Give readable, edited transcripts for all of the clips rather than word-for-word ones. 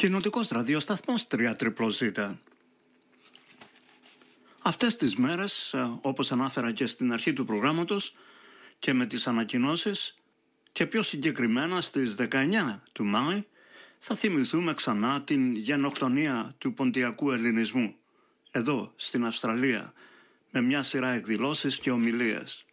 Κοινοτικός ραδιοσταθμός 3ZZZ. Αυτές τις μέρες, όπως ανάφερα και στην αρχή του προγράμματος και με τις ανακοινώσεις, και πιο συγκεκριμένα στις 19 του Μάη, θα θυμηθούμε ξανά την γενοκτονία του ποντιακού ελληνισμού, εδώ στην Αυστραλία, με μια σειρά εκδηλώσεις και ομιλίες.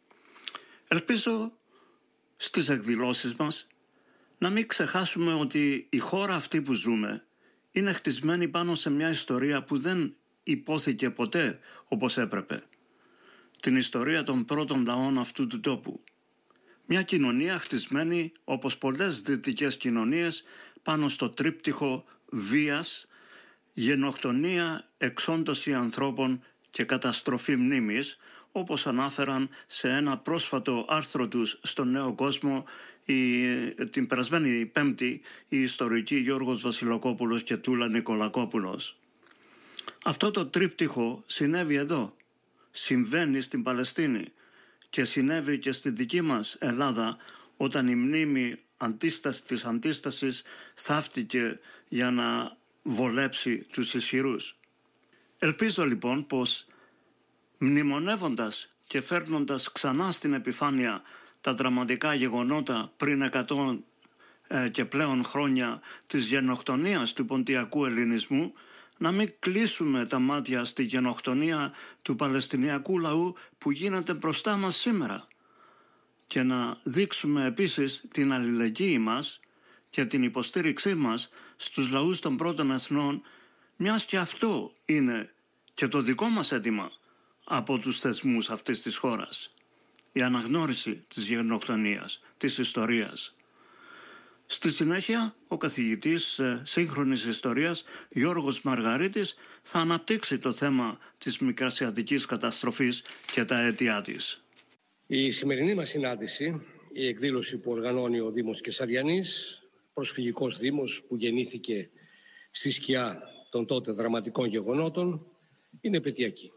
Ελπίζω στις εκδηλώσεις μας να μην ξεχάσουμε ότι η χώρα αυτή που ζούμε είναι χτισμένη πάνω σε μια ιστορία που δεν υπόθηκε ποτέ όπως έπρεπε. Την ιστορία των πρώτων λαών αυτού του τόπου. Μια κοινωνία χτισμένη όπως πολλές δυτικές κοινωνίες πάνω στο τρίπτυχο βίας, γενοκτονία, εξόντωση ανθρώπων και καταστροφή μνήμης, όπως ανάφεραν σε ένα πρόσφατο άρθρο τους στο Νέο Κόσμο την περασμένη Πέμπτη οι ιστορικοί Γιώργος Βασιλοκόπουλος και Τούλα Νικολακόπουλος. Αυτό το τρίπτυχο συνέβη εδώ, συμβαίνει στην Παλαιστίνη και συνέβη και στη δική μας Ελλάδα, όταν η μνήμη της αντίστασης θαύτηκε για να βολέψει τους ισχυρούς. Ελπίζω λοιπόν πως μνημονεύοντας και φέρνοντας ξανά στην επιφάνεια τα δραματικά γεγονότα πριν 100 και πλέον χρόνια της γενοκτονίας του ποντιακού ελληνισμού, να μην κλείσουμε τα μάτια στη γενοκτονία του Παλαιστινιακού λαού που γίνεται μπροστά μας σήμερα και να δείξουμε επίσης την αλληλεγγύη μας και την υποστήριξή μας στους λαούς των πρώτων εθνών, μιας και αυτό είναι και το δικό μας αίτημα από τους θεσμούς αυτής της χώρας. Η αναγνώριση της γενοκτονίας, της ιστορίας. Στη συνέχεια, ο καθηγητής σύγχρονης ιστορίας Γιώργος Μαργαρίτης θα αναπτύξει το θέμα της μικρασιατικής καταστροφής και τα αίτια της. Η σημερινή μας συνάντηση, η εκδήλωση που οργανώνει ο Δήμος Κεσαριανής, προσφυγικός δήμος που γεννήθηκε στη σκιά των τότε δραματικών γεγονότων, είναι επαιτειακή.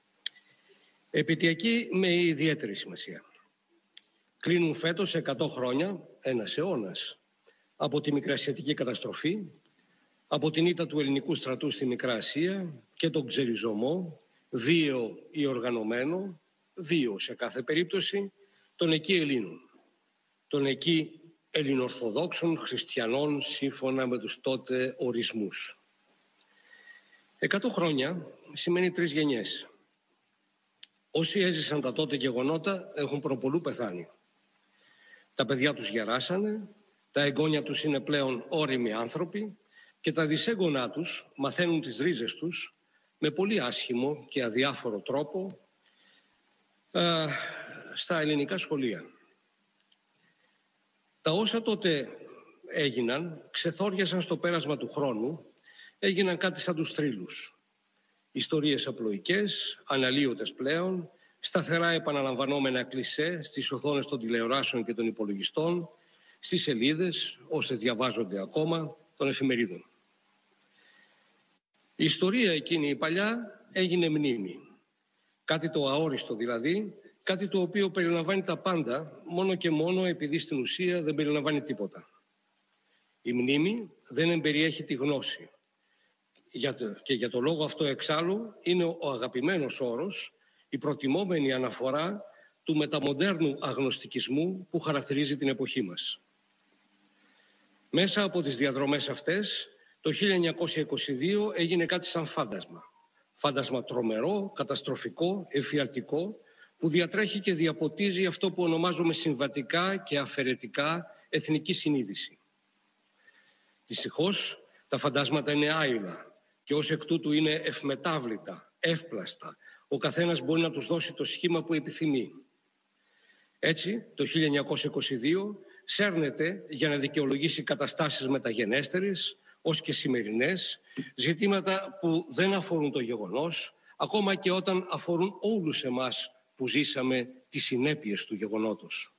Επαιτειακή με ιδιαίτερη σημασία. Κλείνουν φέτος 100 χρόνια, ένας αιώνας, από τη μικρασιατική καταστροφή, από την ήττα του ελληνικού στρατού στη Μικρά Ασία και τον ξεριζωμό, βίαιο ή οργανωμένο, βίαιο σε κάθε περίπτωση, των εκεί Ελλήνων, των εκεί ελληνορθοδόξων χριστιανών σύμφωνα με τους τότε ορισμούς. 100 χρόνια σημαίνει 3 γενιές. Όσοι έζησαν τα τότε γεγονότα έχουν προπολού πεθάνει. Τα παιδιά τους γεράσανε, τα εγγόνια τους είναι πλέον ώριμοι άνθρωποι και τα δυσέγγονά τους μαθαίνουν τις ρίζες τους με πολύ άσχημο και αδιάφορο τρόπο στα ελληνικά σχολεία. Τα όσα τότε έγιναν ξεθόριασαν στο πέρασμα του χρόνου, έγιναν κάτι σαν τους θρύλους. Ιστορίες απλοϊκές, αναλύωτες πλέον, σταθερά επαναλαμβανόμενα κλισέ στις οθόνες των τηλεοράσεων και των υπολογιστών, στις σελίδες, όσες διαβάζονται ακόμα, των εφημερίδων. Η ιστορία εκείνη η παλιά έγινε μνήμη. Κάτι το αόριστο δηλαδή, κάτι το οποίο περιλαμβάνει τα πάντα, μόνο και μόνο επειδή στην ουσία δεν περιλαμβάνει τίποτα. Η μνήμη δεν εμπεριέχει τη γνώση. Και για το λόγο αυτό εξάλλου είναι ο αγαπημένος όρος, η προτιμόμενη αναφορά του μεταμοντέρνου αγνωστικισμού που χαρακτηρίζει την εποχή μας. Μέσα από τις διαδρομές αυτές, το 1922 έγινε κάτι σαν φάντασμα. Φάντασμα τρομερό, καταστροφικό, εφιαλτικό, που διατρέχει και διαποτίζει αυτό που ονομάζουμε συμβατικά και αφαιρετικά εθνική συνείδηση. Δυστυχώς, τα φαντάσματα είναι άειλα και ως εκ τούτου είναι ευμετάβλητα, εύπλαστα. Ο καθένας μπορεί να τους δώσει το σχήμα που επιθυμεί. Έτσι, το 1922 σέρνεται για να δικαιολογήσει καταστάσεις μεταγενέστερες, ως και σημερινές, ζητήματα που δεν αφορούν το γεγονός, ακόμα και όταν αφορούν όλους εμάς που ζήσαμε τις συνέπειες του γεγονότος.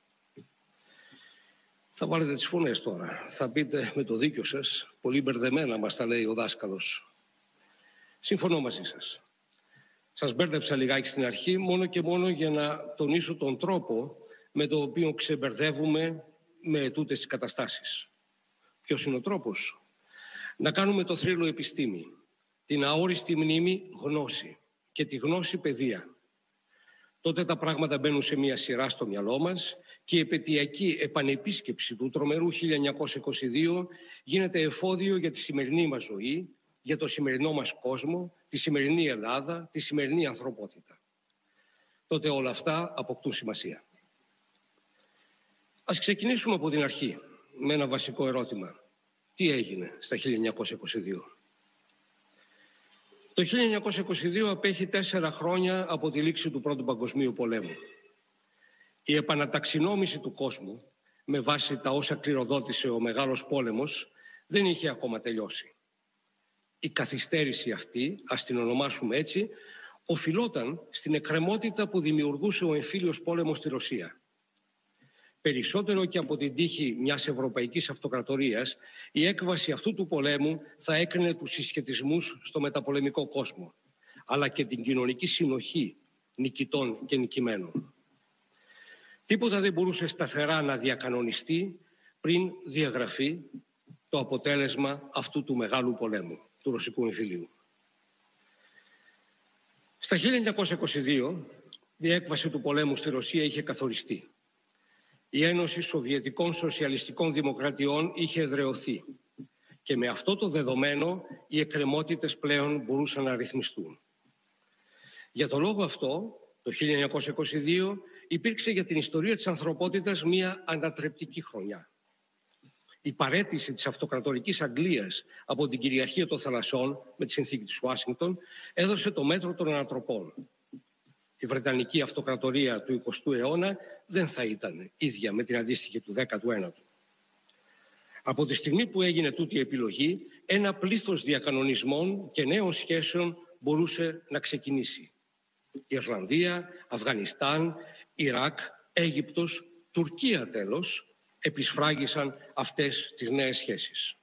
Θα βάλετε τις φωνές τώρα. Θα πείτε με το δίκιο σας, πολύ μπερδεμένα μας τα λέει ο δάσκαλος. Συμφωνώ μαζί σας. Σας μπέρδεψα λιγάκι στην αρχή, μόνο και μόνο για να τονίσω τον τρόπο με τον οποίο ξεμπερδεύουμε με τούτες τις καταστάσεις. Ποιος είναι ο τρόπος? Να κάνουμε το θρύλο επιστήμη, την αόριστη μνήμη γνώση και τη γνώση παιδεία. Τότε τα πράγματα μπαίνουν σε μια σειρά στο μυαλό μας και η επετειακή επανεπίσκεψη του τρομερού 1922 γίνεται εφόδιο για τη σημερινή μας ζωή, για το σημερινό μας κόσμο, τη σημερινή Ελλάδα, τη σημερινή ανθρωπότητα. Τότε όλα αυτά αποκτούν σημασία. Ας ξεκινήσουμε από την αρχή με ένα βασικό ερώτημα. Τι έγινε στα 1922? Το 1922 απέχει 4 χρόνια από τη λήξη του Πρώτου Παγκοσμίου Πολέμου. Η επαναταξινόμηση του κόσμου, με βάση τα όσα κληροδότησε ο Μεγάλος Πόλεμος, δεν είχε ακόμα τελειώσει. Η καθυστέρηση αυτή, ας την ονομάσουμε έτσι, οφειλόταν στην εκκρεμότητα που δημιουργούσε ο εμφύλιος πόλεμος στη Ρωσία. Περισσότερο και από την τύχη μιας ευρωπαϊκής αυτοκρατορίας, η έκβαση αυτού του πολέμου θα έκρινε τους συσχετισμούς στο μεταπολεμικό κόσμο, αλλά και την κοινωνική συνοχή νικητών και νικημένων. Τίποτα δεν μπορούσε σταθερά να διακανονιστεί πριν διαγραφεί το αποτέλεσμα αυτού του μεγάλου πολέμου, του Ρωσικού εμφυλίου. Στα 1922 η έκβαση του πολέμου στη Ρωσία είχε καθοριστεί. Η Ένωση Σοβιετικών Σοσιαλιστικών Δημοκρατιών είχε εδραιωθεί και με αυτό το δεδομένο οι εκκρεμότητες πλέον μπορούσαν να ρυθμιστούν. Για τον λόγο αυτό, το 1922 υπήρξε για την ιστορία της ανθρωπότητας μία ανατρεπτική χρονιά. Η παραίτηση της αυτοκρατορικής Αγγλίας από την κυριαρχία των θαλασσών με τη συνθήκη της Ουάσιγκτον έδωσε το μέτρο των ανατροπών. Η Βρετανική αυτοκρατορία του 20ου αιώνα δεν θα ήταν ίδια με την αντίστοιχη του 19ου. Από τη στιγμή που έγινε τούτη η επιλογή, ένα πλήθος διακανονισμών και νέων σχέσεων μπορούσε να ξεκινήσει. Ιρλανδία, Αφγανιστάν, Ιράκ, Αίγυπτος, Τουρκία τέλος, επισφράγισαν αυτές τις νέες σχέσεις.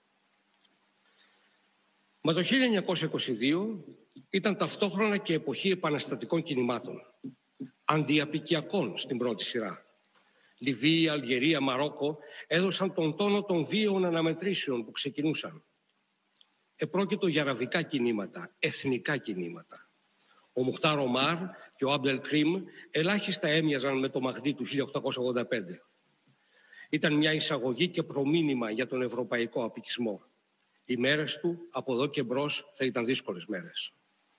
Μα το 1922 ήταν ταυτόχρονα και εποχή επαναστατικών κινημάτων, αντιαπικιακών στην πρώτη σειρά. Λιβύη, Αλγερία, Μαρόκο έδωσαν τον τόνο των βίαιων αναμετρήσεων που ξεκινούσαν. Επρόκειτο για αραβικά κινήματα, εθνικά κινήματα. Ο Μουχτάρ Ομάρ και ο Άμπδελ Κρίμ ελάχιστα έμοιαζαν με το Μαχντί του 1885. Ήταν μια εισαγωγή και προμήνυμα για τον ευρωπαϊκό απικισμό. Οι μέρες του από εδώ και μπρος θα ήταν δύσκολες μέρες.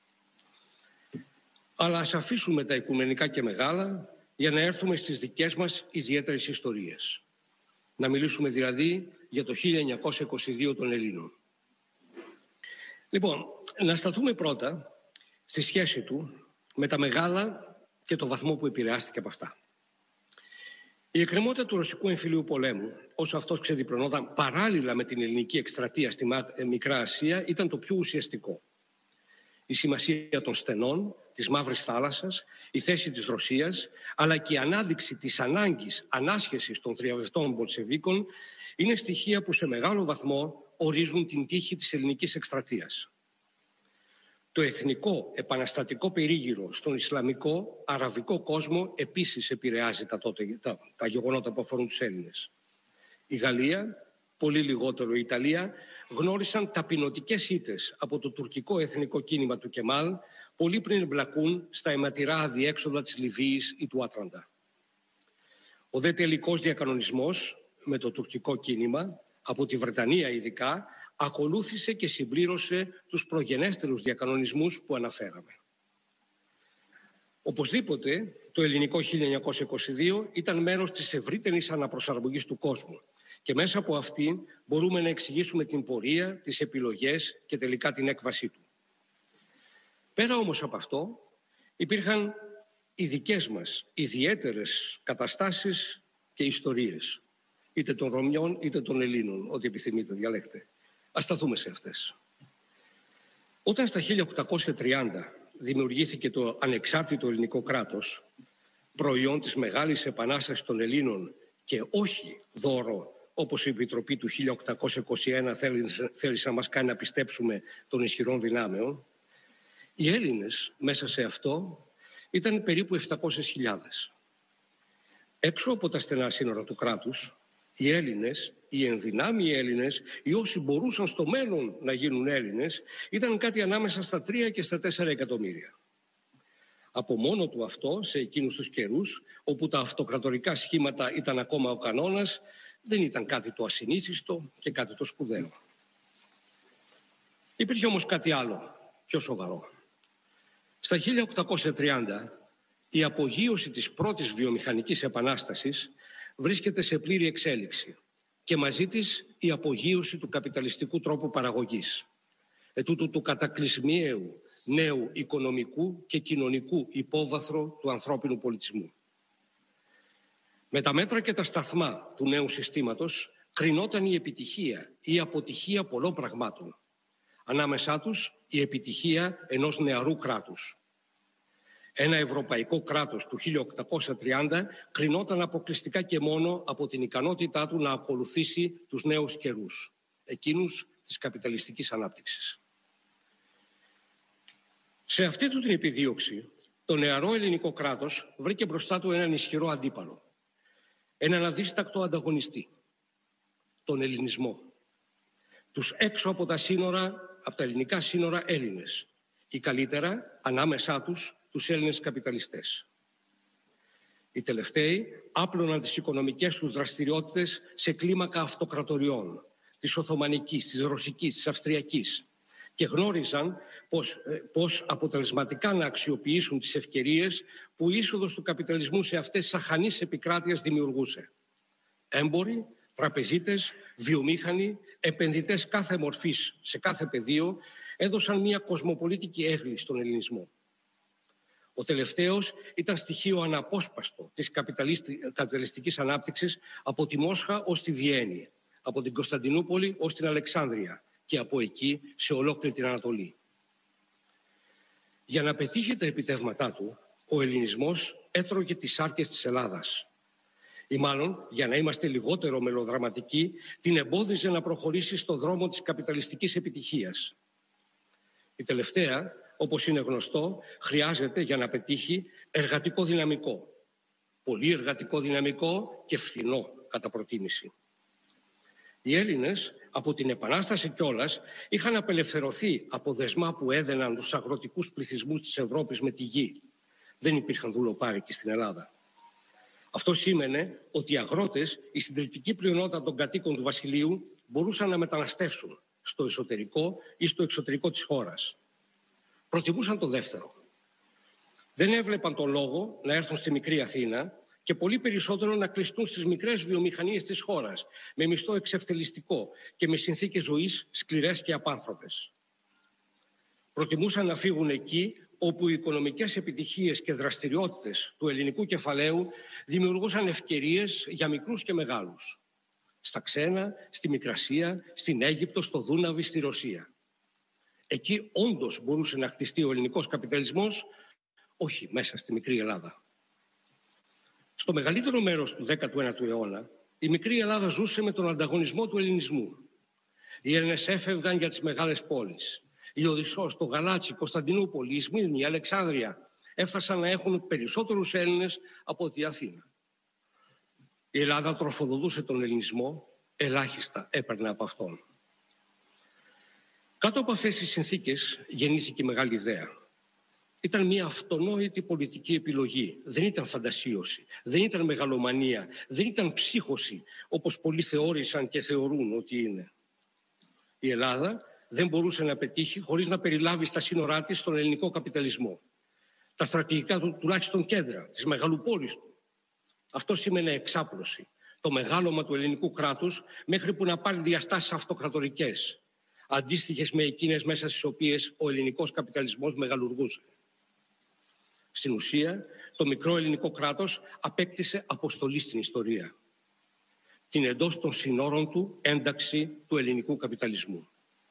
Αλλά ας αφήσουμε τα οικουμενικά και μεγάλα για να έρθουμε στις δικές μας ιδιαίτερες ιστορίες. Να μιλήσουμε δηλαδή για το 1922 των Ελλήνων. Λοιπόν, να σταθούμε πρώτα στη σχέση του με τα μεγάλα και το βαθμό που επηρεάστηκε από αυτά. Η εκκρεμότητα του Ρωσικού εμφυλίου πολέμου, όσο αυτός ξεδιπλωνόταν παράλληλα με την ελληνική εκστρατεία στη Μικρά Ασία, ήταν το πιο ουσιαστικό. Η σημασία των στενών, της Μαύρης Θάλασσας, η θέση της Ρωσίας, αλλά και η ανάδειξη της ανάγκης ανάσχεσης των θριαμβευτών Μπολσεβίκων είναι στοιχεία που σε μεγάλο βαθμό ορίζουν την τύχη της ελληνικής εκστρατείας. Το εθνικό επαναστατικό περίγυρο στον Ισλαμικό, αραβικό κόσμο επίσης επηρεάζει τα γεγονότα που αφορούν τους Έλληνες. Η Γαλλία, πολύ λιγότερο η Ιταλία, γνώρισαν ταπεινωτικές ήττες από το τουρκικό εθνικό κίνημα του Κεμάλ πολύ πριν εμπλακούν στα αιματηρά αδιέξοδα της Λιβύης ή του Άτραντα. Ο δε τελικός διακανονισμός με το τουρκικό κίνημα, από τη Βρετανία ειδικά, ακολούθησε και συμπλήρωσε τους προγενέστερους διακανονισμούς που αναφέραμε. Οπωσδήποτε, το ελληνικό 1922 ήταν μέρος της ευρύτερης αναπροσαρμογής του κόσμου και μέσα από αυτή μπορούμε να εξηγήσουμε την πορεία, τις επιλογές και τελικά την έκβασή του. Πέρα όμως από αυτό, υπήρχαν οι δικές μας ιδιαίτερες καταστάσεις και ιστορίες, είτε των Ρωμιών είτε των Ελλήνων, ό,τι επιθυμείτε, διαλέξτε. Ας σταθούμε σε αυτές. Όταν στα 1830 δημιουργήθηκε το ανεξάρτητο ελληνικό κράτος, προϊόν της Μεγάλης Επανάστασης των Ελλήνων και όχι δώρο, όπως η Επιτροπή του 1821 θέλησε να μας κάνει να πιστέψουμε των ισχυρών δυνάμεων, οι Έλληνες μέσα σε αυτό ήταν περίπου 700.000. Έξω από τα στενά σύνορα του κράτους, οι Έλληνες οι ενδυνάμοι Έλληνες ή όσοι μπορούσαν στο μέλλον να γίνουν Έλληνες ήταν κάτι ανάμεσα στα 3 και στα 4 εκατομμύρια. Από μόνο του αυτό, σε εκείνους τους καιρούς, όπου τα αυτοκρατορικά σχήματα ήταν ακόμα ο κανόνας, δεν ήταν κάτι το ασυνήθιστο και κάτι το σπουδαίο. Υπήρχε όμως κάτι άλλο, πιο σοβαρό. Στα 1830, η απογείωση της πρώτης βιομηχανικής επανάστασης βρίσκεται σε πλήρη εξέλιξη και μαζί της η απογείωση του καπιταλιστικού τρόπου παραγωγής, ετούτου του κατακλυσμιαίου νέου οικονομικού και κοινωνικού υπόβαθρο του ανθρώπινου πολιτισμού. Με τα μέτρα και τα σταθμά του νέου συστήματος κρινόταν η επιτυχία ή η αποτυχία πολλών πραγμάτων. Ανάμεσά τους η επιτυχία ενός νεαρού κράτους. Ένα ευρωπαϊκό κράτος του 1830 κρινόταν αποκλειστικά και μόνο από την ικανότητά του να ακολουθήσει τους νέους καιρούς, εκείνους της καπιταλιστικής ανάπτυξης. Σε αυτή του την επιδίωξη, το νεαρό ελληνικό κράτος βρήκε μπροστά του έναν ισχυρό αντίπαλο, έναν αδίστακτο ανταγωνιστή, τον ελληνισμό. Τους έξω από τα σύνορα, από τα ελληνικά σύνορα Έλληνες, ή καλύτερα ανάμεσά τους Έλληνες καπιταλιστές. Οι τελευταίοι άπλωναν τις οικονομικές τους δραστηριότητες σε κλίμακα αυτοκρατοριών, της Οθωμανικής, της Ρωσικής, της Αυστριακής, και γνώριζαν πώς αποτελεσματικά να αξιοποιήσουν τις ευκαιρίες που η είσοδος του καπιταλισμού σε αυτές τις αχανείς επικράτειες δημιουργούσε. Έμποροι, τραπεζίτες, βιομήχανοι, επενδυτές κάθε μορφής σε κάθε πεδίο έδωσαν μια κοσμοπολίτικη έγκλη στον ελληνισμό. Ο τελευταίος ήταν στοιχείο αναπόσπαστο της καπιταλιστικής ανάπτυξης από τη Μόσχα ως τη Βιέννη, από την Κωνσταντινούπολη ως την Αλεξάνδρεια και από εκεί σε ολόκληρη την Ανατολή. Για να πετύχει τα επιτεύγματά του, ο ελληνισμός έτρωγε τις σάρκες της Ελλάδας. Ή μάλλον, για να είμαστε λιγότερο μελοδραματικοί, την εμπόδιζε να προχωρήσει στον δρόμο της καπιταλιστικής επιτυχίας. Η τελευταία, όπως είναι γνωστό, χρειάζεται για να πετύχει εργατικό δυναμικό. Πολύ εργατικό δυναμικό και φθηνό κατά προτίμηση. Οι Έλληνες από την Επανάσταση κιόλας είχαν απελευθερωθεί από δεσμά που έδαιναν τους αγροτικούς πληθυσμούς της Ευρώπης με τη γη. Δεν υπήρχαν δουλοπάρικοι στην Ελλάδα. Αυτό σήμαινε ότι οι αγρότες, η συντριπτική πλειονότητα των κατοίκων του βασιλείου, μπορούσαν να μεταναστεύσουν στο εσωτερικό ή στο εξωτερικό της χώρας. Προτιμούσαν το δεύτερο. Δεν έβλεπαν τον λόγο να έρθουν στη μικρή Αθήνα και πολύ περισσότερο να κλειστούν στις μικρές βιομηχανίες της χώρας, με μισθό εξευτελιστικό και με συνθήκες ζωής σκληρές και απάνθρωπες. Προτιμούσαν να φύγουν εκεί όπου οι οικονομικές επιτυχίες και δραστηριότητες του ελληνικού κεφαλαίου δημιουργούσαν ευκαιρίες για μικρούς και μεγάλους. Στα ξένα, στη Μικρασία, στην Αίγυπτο, στο Δούναβι, στη Ρωσία. Εκεί όντως μπορούσε να χτιστεί ο ελληνικός καπιταλισμός, όχι μέσα στη μικρή Ελλάδα. Στο μεγαλύτερο μέρος του 19ου αιώνα, η μικρή Ελλάδα ζούσε με τον ανταγωνισμό του ελληνισμού. Οι Έλληνες έφευγαν για τις μεγάλες πόλεις. Η Οδυσσός, το Γαλάτσι, η Κωνσταντινούπολη, η Σμύρνη, η Αλεξάνδρεια έφτασαν να έχουν περισσότερους Έλληνες από τη Αθήνα. Η Ελλάδα τροφοδοτούσε τον ελληνισμό, ελάχιστα έπαιρνε από αυτόν. Κάτω από αυτές τις συνθήκες γεννήθηκε η μεγάλη ιδέα. Ήταν μια αυτονόητη πολιτική επιλογή. Δεν ήταν φαντασίωση, δεν ήταν μεγαλομανία, δεν ήταν ψύχωση, όπως πολλοί θεώρησαν και θεωρούν ότι είναι. Η Ελλάδα δεν μπορούσε να πετύχει χωρίς να περιλάβει στα σύνορά της τον ελληνικό καπιταλισμό. Τα στρατηγικά του τουλάχιστον κέντρα, της μεγαλοπόλης του. Αυτό σήμαινε εξάπλωση, το μεγάλωμα του ελληνικού κράτους μέχρι που να πάρει διαστάσεις αυτοκρατορικές, αντίστοιχες με εκείνες μέσα στις οποίες ο ελληνικός καπιταλισμός μεγαλουργούσε. Στην ουσία, το μικρό ελληνικό κράτος απέκτησε αποστολή στην ιστορία. Την εντός των συνόρων του ένταξη του ελληνικού καπιταλισμού.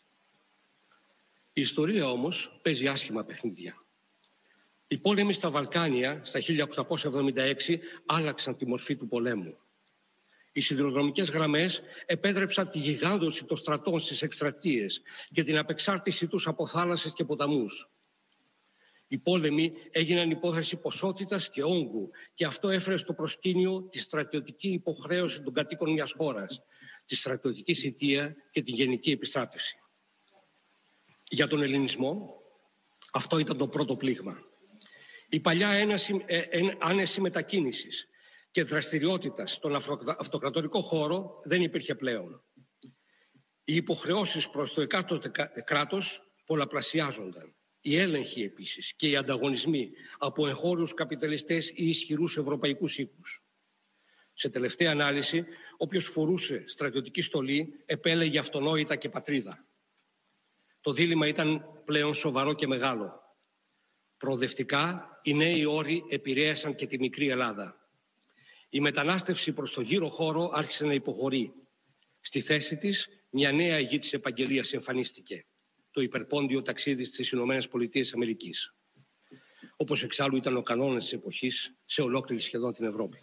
Η ιστορία όμως παίζει άσχημα παιχνίδια. Οι πόλεμοι στα Βαλκάνια στα 1876 άλλαξαν τη μορφή του πολέμου. Οι σιδηροδρομικές γραμμές επέτρεψαν τη γιγάντωση των στρατών στις εκστρατείες και την απεξάρτησή τους από θάλασσες και ποταμούς. Οι πόλεμοι έγιναν υπόθεση ποσότητας και όγκου και αυτό έφερε στο προσκήνιο τη στρατιωτική υποχρέωση των κατοίκων μιας χώρας, τη στρατιωτική θητεία και τη γενική επιστράτευση. Για τον ελληνισμό αυτό ήταν το πρώτο πλήγμα. Η παλιά άνεση μετακίνησης και δραστηριότητας στον αυτοκρατορικό χώρο δεν υπήρχε πλέον. Οι υποχρεώσεις προς το εκάστοτε κράτος πολλαπλασιάζονταν. Οι έλεγχοι επίσης και οι ανταγωνισμοί από εγχώριους καπιταλιστές ή ισχυρούς ευρωπαϊκούς οίκους. Σε τελευταία ανάλυση, όποιος φορούσε στρατιωτική στολή επέλεγε αυτονόητα και πατρίδα. Το δίλημμα ήταν πλέον σοβαρό και μεγάλο. Προοδευτικά, οι νέοι όροι επηρέασαν και τη μικρή Ελλάδα. Η μετανάστευση προς το γύρο χώρο άρχισε να υποχωρεί. Στη θέση της, μια νέα αιγή της επαγγελίας εμφανίστηκε. Το υπερπόντιο ταξίδι στις Ηνωμένες Πολιτείες Αμερικής. Όπως εξάλλου ήταν ο κανόνας της εποχής σε ολόκληρη σχεδόν την Ευρώπη.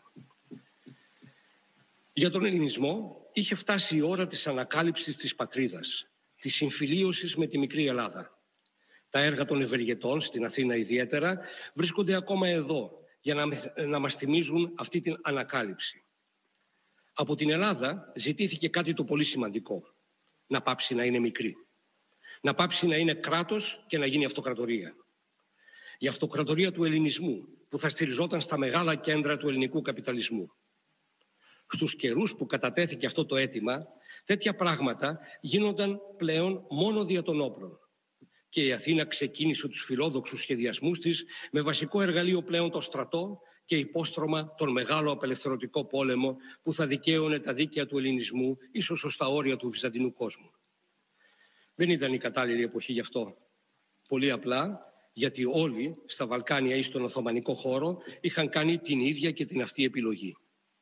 Για τον ελληνισμό είχε φτάσει η ώρα της ανακάλυψης της πατρίδας, της συμφιλίωσης με τη μικρή Ελλάδα. Τα έργα των ευεργετών, στην Αθήνα ιδιαίτερα, βρίσκονται ακόμα εδώ για να μας θυμίζουν αυτή την ανακάλυψη. Από την Ελλάδα ζητήθηκε κάτι το πολύ σημαντικό. Να πάψει να είναι μικρή. Να πάψει να είναι κράτος και να γίνει αυτοκρατορία. Η αυτοκρατορία του ελληνισμού που θα στηριζόταν στα μεγάλα κέντρα του ελληνικού καπιταλισμού. Στους καιρούς που κατατέθηκε αυτό το αίτημα, τέτοια πράγματα γίνονταν πλέον μόνο δια των όπλων. Και η Αθήνα ξεκίνησε τους φιλόδοξους σχεδιασμούς της με βασικό εργαλείο πλέον το στρατό και υπόστρωμα τον μεγάλο απελευθερωτικό πόλεμο που θα δικαίωνε τα δίκαια του ελληνισμού ίσως ως τα όρια του βυζαντινού κόσμου. Δεν ήταν η κατάλληλη εποχή γι' αυτό. Πολύ απλά γιατί όλοι στα Βαλκάνια ή στον Οθωμανικό χώρο είχαν κάνει την ίδια και την αυτή επιλογή.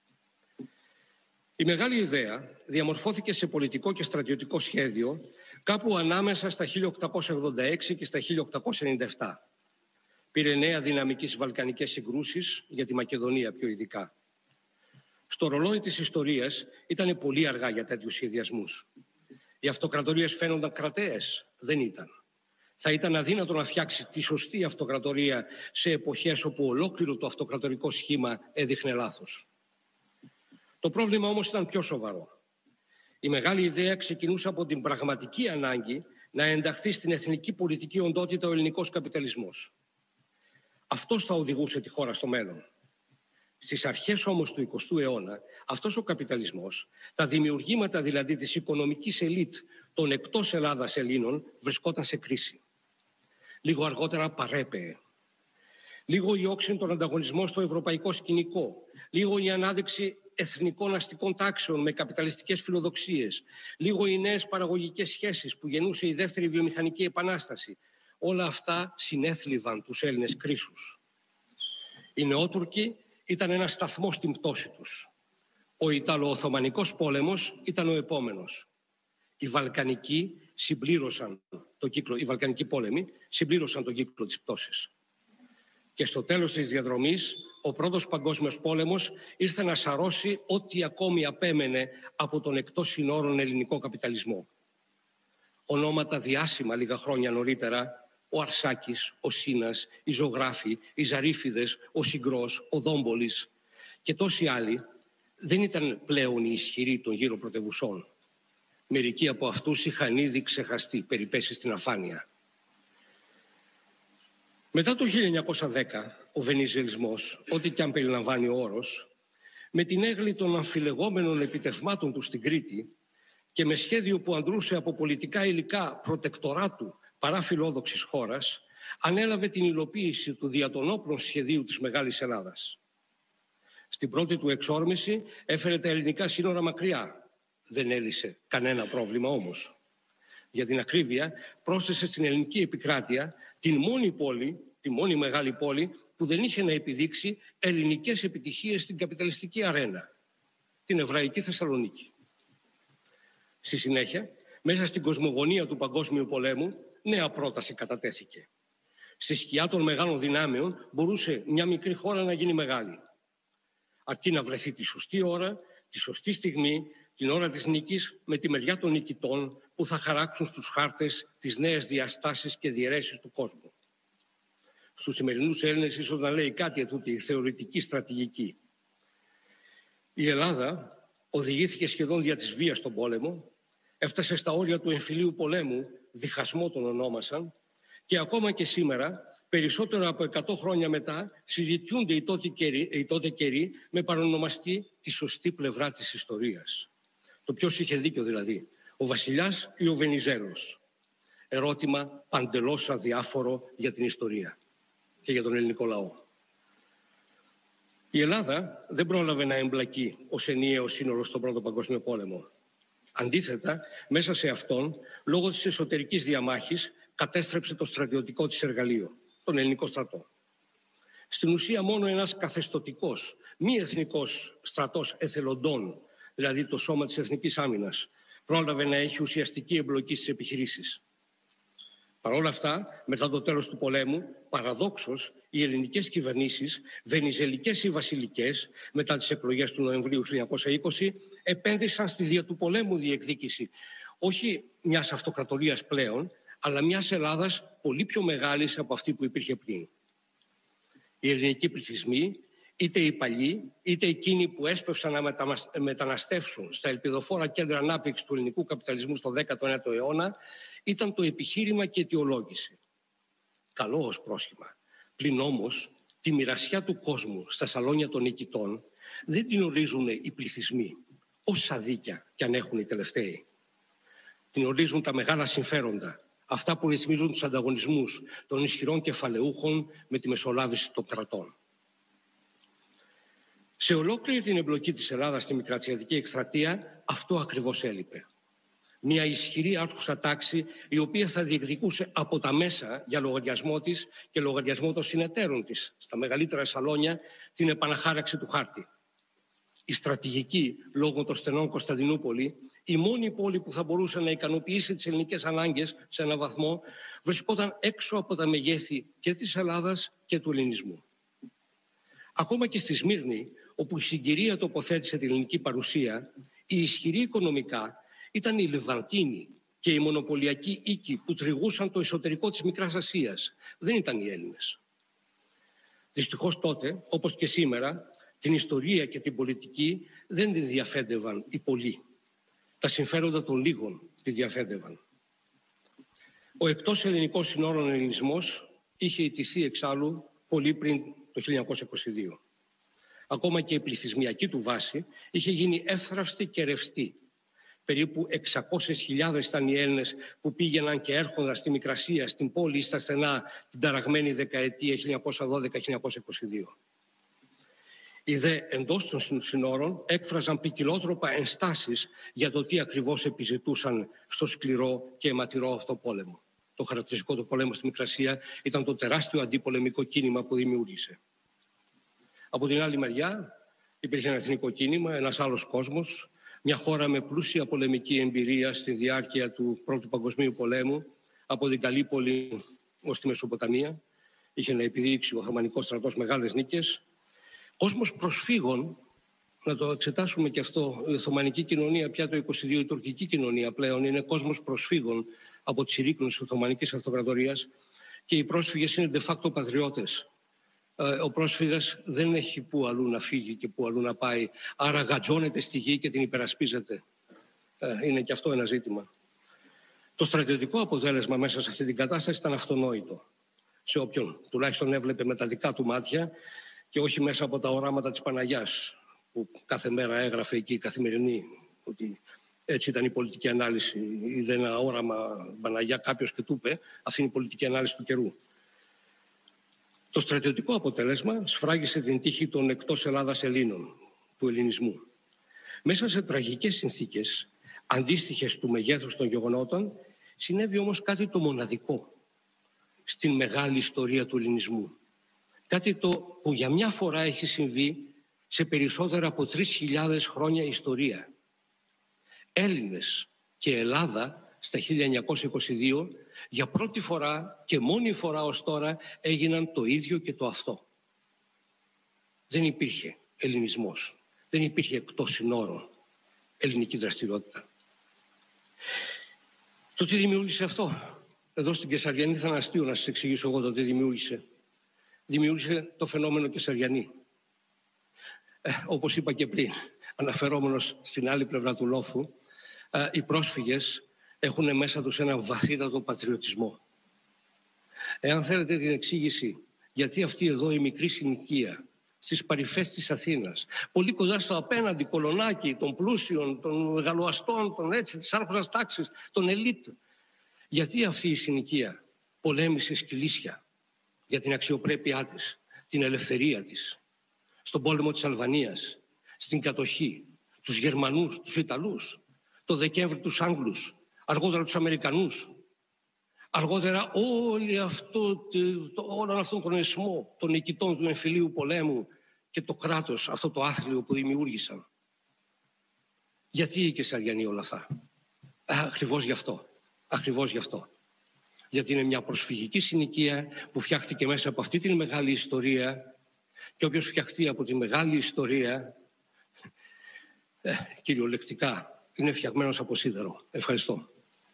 Η μεγάλη ιδέα διαμορφώθηκε σε πολιτικό και στρατιωτικό σχέδιο κάπου ανάμεσα στα 1886 και στα 1897. Πήρε νέα δυναμική στις βαλκανικές συγκρούσεις, για τη Μακεδονία πιο ειδικά. Στο ρολόι της ιστορίας ήταν πολύ αργά για τέτοιους σχεδιασμούς. Οι αυτοκρατορίες φαίνονταν κραταίες, δεν ήταν. Θα ήταν αδύνατο να φτιάξει τη σωστή αυτοκρατορία σε εποχές όπου ολόκληρο το αυτοκρατορικό σχήμα έδειχνε λάθος. Το πρόβλημα όμως ήταν πιο σοβαρό. Η μεγάλη ιδέα ξεκινούσε από την πραγματική ανάγκη να ενταχθεί στην εθνική πολιτική οντότητα ο ελληνικός καπιταλισμός. Αυτός θα οδηγούσε τη χώρα στο μέλλον. Στις αρχές όμως του 20ου αιώνα, αυτός ο καπιταλισμός, τα δημιουργήματα δηλαδή της οικονομικής ελίτ των εκτός Ελλάδας Ελλήνων, βρισκόταν σε κρίση. Λίγο αργότερα παρέπεε. Λίγο η όξυνη των ανταγωνισμών στο ευρωπαϊκό σκηνικό. Λίγο η ανάδειξη εθνικών αστικών τάξεων με καπιταλιστικές φιλοδοξίες. Λίγο οι νέες παραγωγικές σχέσεις που γεννούσε η δεύτερη βιομηχανική επανάσταση. Όλα αυτά συνέθλιβαν τους Έλληνες κρίσους. Οι Νεότουρκοι ήταν ένας σταθμός στην πτώση τους. Ο Ιταλο-Οθωμανικός πόλεμος ήταν ο επόμενος. Οι Βαλκανικοί πόλεμοι συμπλήρωσαν τον κύκλο της πτώσης. Και στο τέλος της διαδρομής, ο πρώτος παγκόσμιος πόλεμος ήρθε να σαρώσει ό,τι ακόμη απέμενε από τον εκτός συνόρων ελληνικό καπιταλισμό. Ονόματα διάσημα λίγα χρόνια νωρίτερα, ο Αρσάκης, ο Σίνας, οι Ζωγράφοι, οι Ζαρίφιδες, ο Συγκρός, ο Δόμπολης και τόσοι άλλοι δεν ήταν πλέον οι ισχυροί των γύρω πρωτευουσών. Μερικοί από αυτούς είχαν ήδη ξεχαστεί, περιπέσει στην αφάνεια. Μετά το 1910, ο βενιζελισμός, ό,τι και αν περιλαμβάνει ο όρος, με την έγκλη των αμφιλεγόμενων επιτευγμάτων του στην Κρήτη και με σχέδιο που αντρούσε από πολιτικά υλικά προτεκτοράτου παρά φιλόδοξης χώρας, ανέλαβε την υλοποίηση του δια των όπλων σχεδίου της Μεγάλης Ελλάδας. Στην πρώτη του εξόρμηση έφερε τα ελληνικά σύνορα μακριά. Δεν έλυσε κανένα πρόβλημα όμως. Για την ακρίβεια, πρόσθεσε στην ελληνική επικράτεια την μόνη μεγάλη πόλη που δεν είχε να επιδείξει ελληνικές επιτυχίες στην καπιταλιστική αρένα, την Εβραϊκή Θεσσαλονίκη. Στη συνέχεια, μέσα στην κοσμογονία του Παγκόσμιου Πολέμου, νέα πρόταση κατατέθηκε. Στη σκιά των μεγάλων δυνάμεων μπορούσε μια μικρή χώρα να γίνει μεγάλη. Αρκεί να βρεθεί τη σωστή ώρα, τη σωστή στιγμή, την ώρα της νίκης, με τη μεριά των νικητών που θα χαράξουν στους χάρτες τις νέες διαστάσεις και διαιρέσεις του κόσμου. Στους σημερινούς Έλληνες ίσως να λέει κάτι ετούτη η θεωρητική στρατηγική. Η Ελλάδα, οδηγήθηκε σχεδόν δια της βίας στον πόλεμο, έφτασε στα όρια του εμφυλίου πολέμου, διχασμό τον ονόμασαν, και ακόμα και σήμερα, περισσότερο από 100 χρόνια μετά, συζητιούνται οι τότε καιροί με παρονομαστή τη σωστή πλευρά της ιστορίας. Το ποιος είχε δίκιο δηλαδή, ο βασιλιάς ή ο Βενιζέλος? Ερώτημα παντελώς αδιάφορο για την ιστορία και για τον ελληνικό λαό. Η Ελλάδα δεν πρόλαβε να εμπλακεί ως ενιαίο σύνολο στον Πρώτο Παγκόσμιο Πόλεμο. Αντίθετα, μέσα σε αυτόν, λόγω της εσωτερικής διαμάχης, κατέστρεψε το στρατιωτικό της εργαλείο, τον ελληνικό στρατό. Στην ουσία μόνο ένας καθεστωτικός, μη εθνικός στρατός εθελοντών, δηλαδή το Σώμα της Εθνικής Άμυνας, πρόλαβε να έχει ουσιαστική εμπλοκή στις επιχειρήσεις. Παρ' όλα αυτά, μετά το τέλος του πολέμου, παραδόξως, οι ελληνικές κυβερνήσεις, βενιζελικές ή βασιλικές, μετά τις εκλογές του Νοεμβρίου 1920, επένδυσαν στη δια του πολέμου διεκδίκηση όχι μιας αυτοκρατορίας πλέον, αλλά μιας Ελλάδας πολύ πιο μεγάλης από αυτή που υπήρχε πριν. Οι ελληνικοί πληθυσμοί, είτε οι παλιοί, είτε εκείνοι που έσπευσαν να μεταναστεύσουν στα ελπιδοφόρα κέντρα ανάπτυξης του ελληνικού καπιταλισμού στο 19ο αιώνα, ήταν το επιχείρημα και αιτιολόγηση. Καλό ως πρόσχημα. Πλην όμως, τη μοιρασιά του κόσμου στα σαλόνια των νικητών δεν την ορίζουν οι πληθυσμοί, όσα δίκια κι αν έχουν οι τελευταίοι. Την ορίζουν τα μεγάλα συμφέροντα, αυτά που ρυθμίζουν τους ανταγωνισμούς των ισχυρών κεφαλαιούχων με τη μεσολάβηση των κρατών. Σε ολόκληρη την εμπλοκή της Ελλάδας στη Μικρασιατική εκστρατεία, αυτό ακριβώς έλειπε. Μια ισχυρή άρχουσα τάξη, η οποία θα διεκδικούσε από τα μέσα για λογαριασμό της και λογαριασμό των συνεταίρων της στα μεγαλύτερα σαλόνια την επαναχάραξη του χάρτη. Η στρατηγική, λόγω των στενών Κωνσταντινούπολη, η μόνη πόλη που θα μπορούσε να ικανοποιήσει τις ελληνικές ανάγκες σε έναν βαθμό, βρισκόταν έξω από τα μεγέθη και της Ελλάδας και του ελληνισμού. Ακόμα και στη Σμύρνη, όπου η συγκυρία τοποθέτησε την ελληνική παρουσία, η ισχυρή οικονομικά ήταν οι Λεβαντίνοι και οι μονοπωλιακοί οίκοι που τριγούσαν το εσωτερικό της Μικράς Ασίας. Δεν ήταν οι Έλληνες. Δυστυχώς τότε, όπως και σήμερα, την ιστορία και την πολιτική δεν τη διαφέντευαν οι πολλοί. Τα συμφέροντα των λίγων τη διαφέντευαν. Ο εκτός ελληνικών συνόρων ελληνισμός είχε ιτηθεί εξάλλου πολύ πριν το 1922. Ακόμα και η πληθυσμιακή του βάση είχε γίνει εύθραυστη και ρευστή. Περίπου 600.000 ήταν οι Έλληνες που πήγαιναν και έρχονταν στη Μικρασία, στην πόλη ή στα στενά την ταραγμένη δεκαετία 1912-1922. Οι δε εντός των συνόρων έκφραζαν ποικιλότροπα ενστάσεις για το τι ακριβώς επιζητούσαν στο σκληρό και αιματηρό αυτό πόλεμο. Το χαρακτηριστικό του πολέμου στη Μικρασία ήταν το τεράστιο αντιπολεμικό κίνημα που δημιούργησε. Από την άλλη μεριά υπήρχε ένα εθνικό κίνημα, ένας άλλος κόσμος, μια χώρα με πλούσια πολεμική εμπειρία στη διάρκεια του Πρώτου Παγκοσμίου Πολέμου, από την Καλύπολη ως τη Μεσοποταμία. Είχε να επιδείξει ο Οθωμανικός στρατός μεγάλες νίκες. Κόσμος προσφύγων, να το εξετάσουμε και αυτό, η Οθωμανική κοινωνία πια το 22, η τουρκική κοινωνία πλέον είναι κόσμος προσφύγων από τη συρρίκνωση της Οθωμανικής Αυτοκρατορίας και οι πρόσφυγες είναι de facto πατριώτες. Ο πρόσφυγας δεν έχει που αλλού να φύγει και που αλλού να πάει, άρα γατζώνεται στη γη και την υπερασπίζεται. Είναι και αυτό ένα ζήτημα. Το στρατιωτικό αποτέλεσμα μέσα σε αυτή την κατάσταση ήταν αυτονόητο. Σε όποιον τουλάχιστον έβλεπε με τα δικά του μάτια και όχι μέσα από τα οράματα της Παναγιάς, που κάθε μέρα έγραφε εκεί η Καθημερινή ότι έτσι ήταν η πολιτική ανάλυση. Είδε ένα όραμα Παναγιά κάποιος και του είπε, αυτή είναι η πολιτική ανάλυση του καιρού. Το στρατιωτικό αποτέλεσμα σφράγισε την τύχη των εκτός Ελλάδας Ελλήνων, του ελληνισμού. Μέσα σε τραγικές συνθήκες, αντίστοιχες του μεγέθους των γεγονότων, συνέβη όμως κάτι το μοναδικό στην μεγάλη ιστορία του ελληνισμού. Κάτι το που για μια φορά έχει συμβεί σε περισσότερα από 3.000 χρόνια ιστορία. Έλληνες και Ελλάδα στα 1922 για πρώτη φορά και μόνη φορά ως τώρα έγιναν το ίδιο και το αυτό. Δεν υπήρχε ελληνισμός, δεν υπήρχε εκτός συνόρων ελληνική δραστηριότητα. Το τι δημιούργησε αυτό? Εδώ στην Κεσαριανή Θαναστίου να σας εξηγήσω εγώ το τι δημιούργησε. Δημιούργησε το φαινόμενο Κεσαριανή. Όπως είπα και πριν, αναφερόμενος στην άλλη πλευρά του λόφου, οι πρόσφυγες έχουν μέσα τους ένα βαθύτατο πατριωτισμό. Εάν θέλετε την εξήγηση γιατί αυτή εδώ η μικρή συνοικία στις παρυφές της Αθήνας, πολύ κοντά στο απέναντι κολονάκι των πλούσιων, των μεγαλοαστών, της άρχουσας τάξης, των ελίτ, γιατί αυτή η συνοικία πολέμησε σκυλίσια για την αξιοπρέπειά της, την ελευθερία της, στον πόλεμο της Αλβανίας, στην κατοχή, τους Γερμανούς, τους Ιταλούς, το Δεκέμβρη τους Άγγλους, αργότερα τους Αμερικανούς, αργότερα όλον αυτόν τον εσμό των νικητών του εμφυλίου πολέμου και το κράτος, αυτό το άθλιο που δημιούργησαν. Γιατί οι Κεσαριανοί όλα αυτά? Ακριβώς γι' αυτό. Γιατί είναι μια προσφυγική συνοικία που φτιάχτηκε μέσα από αυτή την μεγάλη ιστορία, και όποιος φτιαχτεί από τη μεγάλη ιστορία, κυριολεκτικά είναι φτιαγμένος από σίδερο. Ευχαριστώ.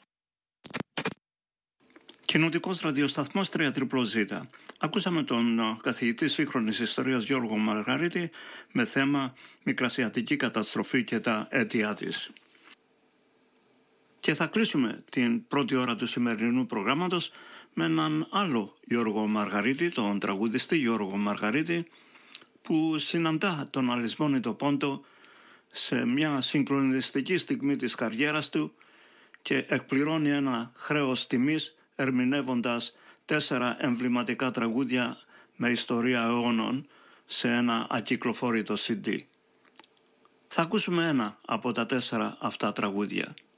Κοινοτικός ραδιοσταθμός 3ZZZ. Ακούσαμε τον καθηγητή σύγχρονης ιστορίας Γιώργο Μαργαρίτη με θέμα Μικρασιατική καταστροφή και τα αίτια της. Και θα κλείσουμε την πρώτη ώρα του σημερινού προγράμματος με έναν άλλο Γιώργο Μαργαρίτη, τον τραγουδιστή Γιώργο Μαργαρίτη, που συναντά τον αλυσμόνητο Πόντο σε μια συγκλονιστική στιγμή της καριέρας του και εκπληρώνει ένα χρέος τιμής ερμηνεύοντας 4 εμβληματικά τραγούδια με ιστορία αιώνων σε ένα ακυκλοφόρητο CD. Θα ακούσουμε ένα από τα 4 αυτά τραγούδια.